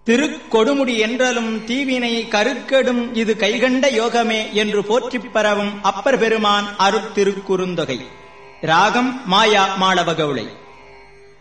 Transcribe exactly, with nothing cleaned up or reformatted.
திருக்கொடுமுடி என்றலும் தீவினை கருக்கெடும் இது கைகண்ட யோகமே என்று போற்றிப் பரவும் அப்பர் பெருமான் அருட்திருக்குறுந்தொகை. ராகம் மாயா மாளவகவுளை.